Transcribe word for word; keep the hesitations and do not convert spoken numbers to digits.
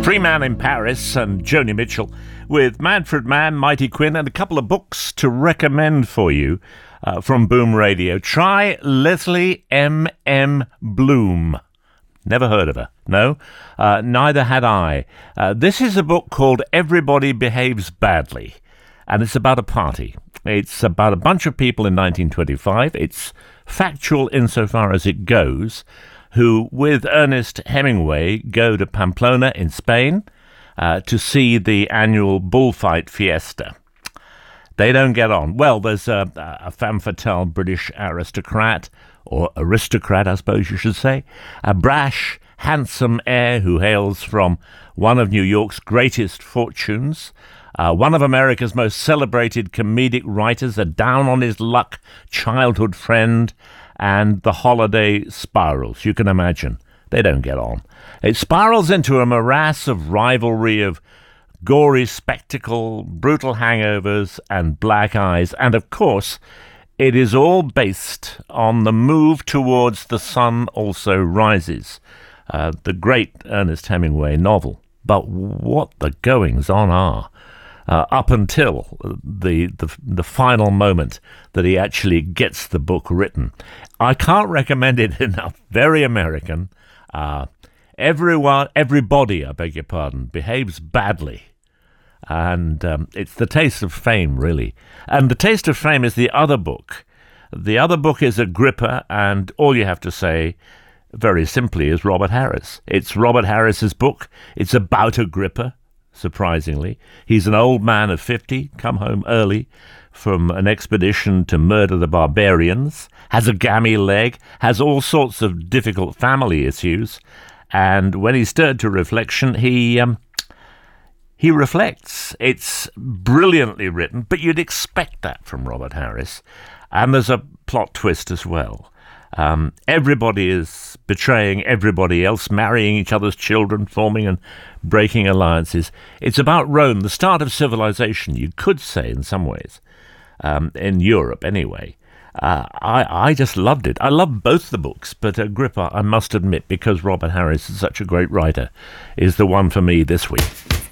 Free Man in Paris and Joni Mitchell with Manfred Mann, Mighty Quinn, and a couple of books to recommend for you uh, from Boom Radio. Try Leslie M M. Bloom. Never heard of her. No, uh, neither had I. Uh, this is a book called Everybody Behaves Badly, and it's about a party. It's about a bunch of people in nineteen twenty-five. It's factual insofar as it goes, who, with Ernest Hemingway, go to Pamplona in Spain uh, to see the annual bullfight fiesta. They don't get on. Well, there's a, a femme fatale British aristocrat, or aristocrat, I suppose you should say, a brash, handsome heir who hails from one of New York's greatest fortunes, uh, one of America's most celebrated comedic writers, a down-on-his-luck childhood friend, and the holiday spirals. You can imagine. They don't get on. It spirals into a morass of rivalry, of gory spectacle, brutal hangovers, and black eyes. And of course, it is all based on The Move Towards the Sun Also Rises, uh, the great Ernest Hemingway novel. But what the goings-on are. Uh, up until the, the the final moment that he actually gets the book written. I can't recommend it enough. Very American. Uh, everyone, everybody, I beg your pardon, behaves badly. And um, it's The Taste of Fame, really. And The Taste of Fame is the other book. The other book is Agrippa, and all you have to say, very simply, is Robert Harris. It's Robert Harris's book. It's about Agrippa. Surprisingly, he's an old man of fifty, come home early from an expedition to murder the barbarians, has a gammy leg, has all sorts of difficult family issues, and when he's stirred to reflection, he um, he reflects. It's brilliantly written, but you'd expect that from Robert Harris, and there's a plot twist as well. Um, everybody is betraying everybody else, marrying each other's children, forming and breaking alliances. It's about Rome, the start of civilization, you could say in some ways, um, in Europe anyway. Uh, I, I just loved it. I love both the books, but Agrippa, I must admit, because Robert Harris is such a great writer, is the one for me this week.